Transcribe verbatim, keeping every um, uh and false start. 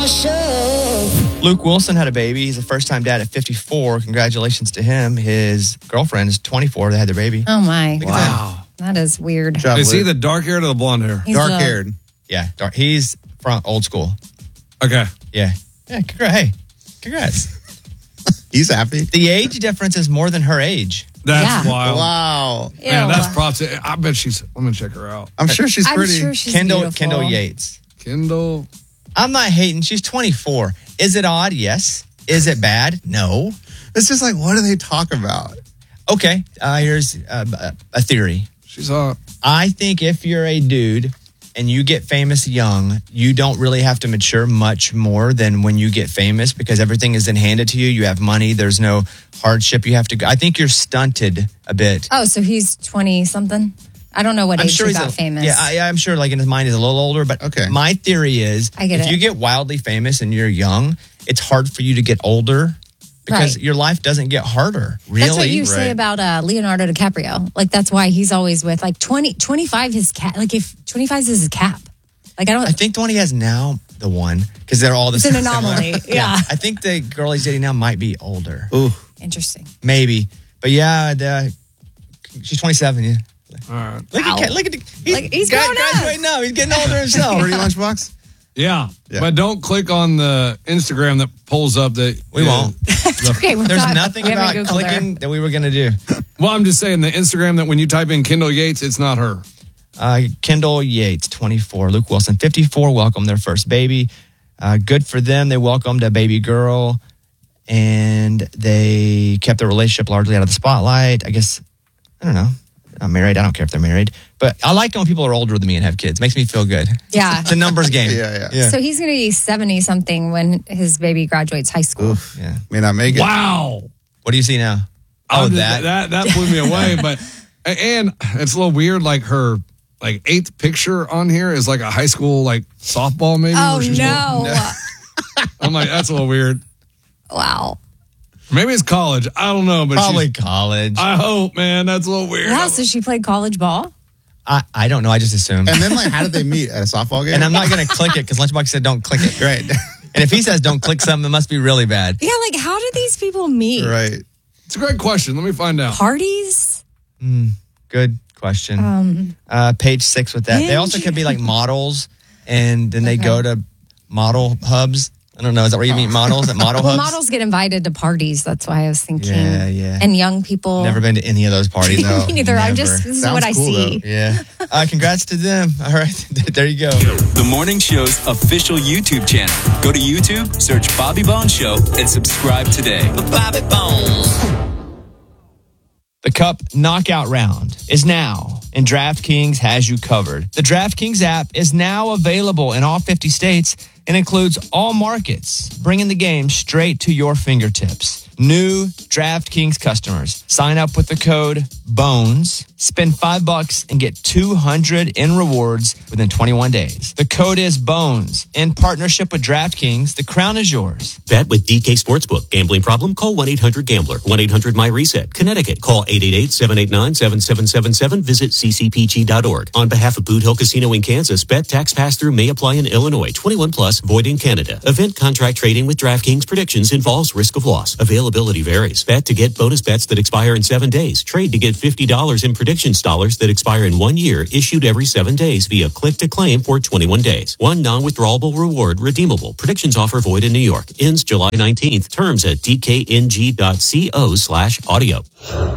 Show. Luke Wilson had a baby. He's a first-time dad at fifty-four. Congratulations to him. His girlfriend is twenty-four. They had their baby. Oh, my. Wow. That is weird. Good job, Is he Luke. the dark haired or the blonde hair? He's Dark the- haired. Yeah, dark. He's from old school. Okay. Yeah. Yeah, congrats. Hey, congrats. He's happy. The age difference is more than her age. That's Yeah. wild. Wow. Man, Ew. that's props. I bet she's, let me check her out. I'm sure she's I'm pretty. sure she's Kendall beautiful. Kendall Yates. Kendall. I'm not hating. She's twenty-four. Is it odd? Yes. Is it bad? No. It's just like, what do they talk about? Okay. Uh, here's uh, a theory. She's hot. I think if you're a dude and you get famous young, you don't really have to mature much more than when you get famous because everything is then handed to you. You have money. There's no hardship you have to go. I think you're stunted a bit. Oh, so he's twenty-something? I don't know what I'm age sure he he's got a, famous. Yeah, I, I'm sure like in his mind he's a little older, but Okay. my theory is I get if it. you get wildly famous and you're young, it's hard for you to get older because Right. your life doesn't get harder. Really? That's what you say Right. about uh, Leonardo DiCaprio. Like, that's why he's always with, like, twenty, twenty-five his cap. Like, if twenty-five is his cap. Like, I don't... I think the one he has now, the one, because they're all the It's an same. anomaly. Yeah. I think the girl he's dating now might be older. Ooh. Interesting. Maybe. But yeah, the, she's twenty-seven. Yeah. All right. Look Wow. at look at the, he's, Like, he's gra- growing up. graduating now. He's getting older himself. Pretty lunchbox? Yeah. Yeah. But don't click on the Instagram that pulls up that. We won't. Okay, we're There's not- nothing we haven't about Googled her. clicking that we were going to do. Well, I'm just saying the Instagram that when you type in Kendall Yates, it's not her. Uh, Kendall Yates, twenty-four. Luke Wilson, fifty-four. Welcome their first baby. Uh, good for them. They welcomed a baby girl, and they kept their relationship largely out of the spotlight. I guess, I don't know. I'm married. I don't care if they're married. But I like it when people are older than me and have kids. Makes me feel good. Yeah. It's a numbers game. Yeah, yeah. So he's going to be seventy-something when his baby graduates high school. Oof. Yeah. May not make it. Wow. What do you see now? I'm Oh, just- that. that that blew me away. But and it's a little weird. Like her like eighth picture on here is like a high school like softball maybe. Oh, where she's no. I'm like that's a little weird. Wow. Maybe it's college. I don't know, but Probably she's- college. I hope, man. That's a little weird. Wow, so she played college ball? I, I don't know. I just assumed. And then, like, how did they meet? At a softball game? And I'm not going to click it because Lunchbox said don't click it. Right. And if he says don't click something, it must be really bad. Yeah, like, how did these people meet? Right. It's a great question. Let me find out. Parties? Good question. Um, Uh, page six with that. They also could be like models, and then they Okay. go to model hubs. I don't know. Is that where you meet models at model well, hubs? models get invited to parties. That's why I was thinking. Yeah, yeah. And young people. Never been to any of those parties. No, Me neither. I'm never. just, this is Sounds what I cool, see. Yeah. Uh, congrats to them. All right. There you go. The Morning Show's official YouTube channel. Go to YouTube, search Bobby Bones Show, and subscribe today. Bobby Bones. The Cup Knockout Round is now, and DraftKings has you covered. The DraftKings app is now available in all fifty states and includes all markets, bringing the game straight to your fingertips. New DraftKings customers sign up with the code BONES, spend five bucks and get two hundred in rewards within twenty-one days. The code is BONES. In partnership with DraftKings, the crown is yours. Bet with D K Sportsbook. Gambling problem? Call one eight hundred gambler. one eight hundred my reset. Connecticut. Call eight eight eight, seven eight nine, seven seven seven seven. Visit c c p g dot org. On behalf of Boot Hill Casino in Kansas, bet tax pass-through may apply in Illinois. twenty-one plus, void in Canada. Event contract trading with DraftKings predictions involves risk of loss. Availability varies. Bet to get bonus bets that expire in seven days. Trade to get fifty dollars in predictions dollars that expire in one year, issued every seven days via click to claim for twenty-one days. One non-withdrawable reward redeemable. Predictions offer void in New York. Ends July nineteenth. Terms at d k n g dot co slash audio.